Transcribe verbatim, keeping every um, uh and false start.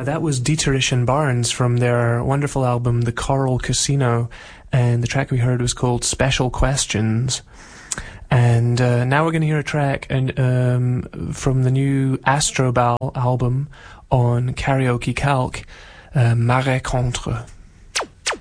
Uh, that was Dieterich and Barnes from their wonderful album The Coral Casino, and the track we heard was called Special Questions. And uh, now we're going to hear a track and um, from the new Astrobal album on Karaoke Calc, uh, Marais Contre.